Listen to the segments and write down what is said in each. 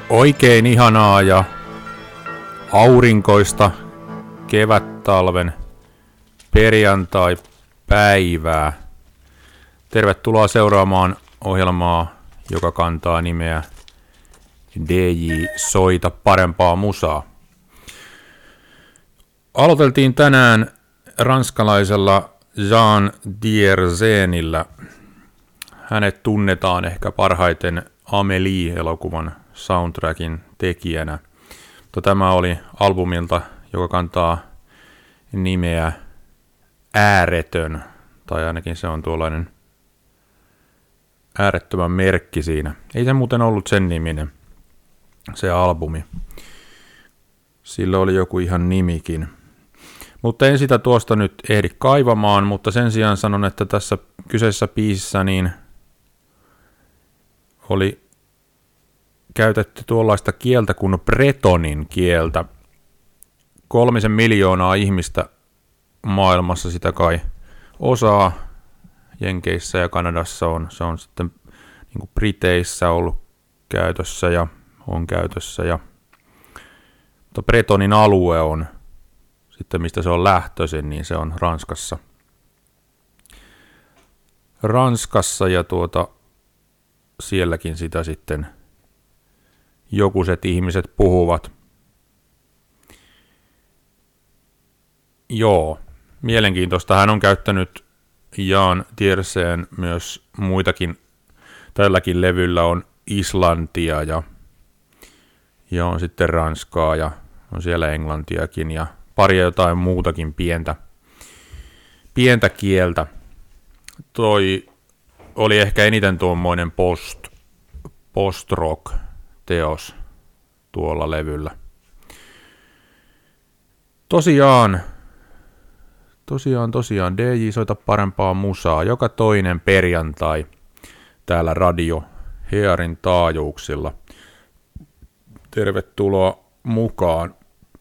Oikein ihanaa ja aurinkoista kevättalven perjantai-päivää. Tervetuloa seuraamaan ohjelmaa, joka kantaa nimeä DJ Soita parempaa musaa. Aloiteltiin tänään ranskalaisella Jean Dierzenillä. Hänet tunnetaan ehkä parhaiten Amélie-elokuvan soundtrackin tekijänä. Tämä oli albumilta, joka kantaa nimeä Ääretön, tai ainakin se on tuollainen äärettömän merkki siinä. Ei se muuten ollut sen niminen, se albumi. Sillä oli joku ihan nimikin. Mutta en sitä tuosta nyt ehdi kaivamaan, mutta sen sijaan sanon, että tässä kyseisessä biisissä niin oli käytetty tuollaista kieltä kuin bretonin kieltä. 3 miljoonaa ihmistä maailmassa sitä kai osaa. Jenkeissä ja Kanadassa se on sitten niin kuin Briteissä ollut käytössä ja on käytössä. Mutta bretonin alue on sitten, mistä se on lähtöisin, niin se on Ranskassa. Ja sielläkin sitä sitten jokuset ihmiset puhuvat. Joo, mielenkiintoista. Hän on käyttänyt Jean Dierzen myös muitakin. Tälläkin levyllä on Islantia ja on sitten Ranskaa ja on siellä Englantiakin ja paria jotain muutakin pientä kieltä. Toi oli ehkä eniten tuommoinen post-rock teos tuolla levyllä. Tosiaan, DJ Soita parempaa musaa joka toinen perjantai täällä Radio Hearin taajuuksilla. Tervetuloa mukaan.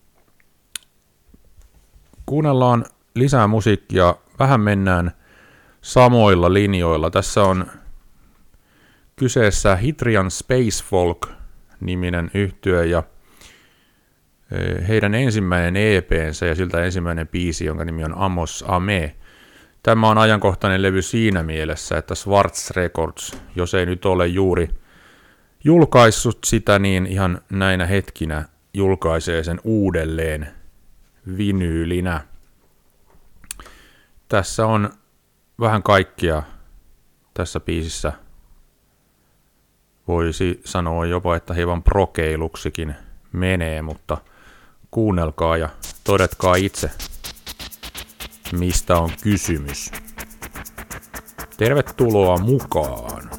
Kuunnellaan lisää musiikkia, vähän mennään samoilla linjoilla. Tässä on kyseessä Hitrian Space Folk-niminen yhtye ja heidän ensimmäinen EP:nsä ja siltä ensimmäinen biisi, jonka nimi on Amos Ame. Tämä on ajankohtainen levy siinä mielessä, että Schwarz Records, jos ei nyt ole juuri julkaissut sitä, niin ihan näinä hetkinä julkaisee sen uudelleen vinyylinä. Tässä on vähän kaikkia tässä biisissä. Voisi sanoa jopa, että hieman prokeiluksikin menee, mutta kuunnelkaa ja todetkaa itse, mistä on kysymys. Tervetuloa mukaan!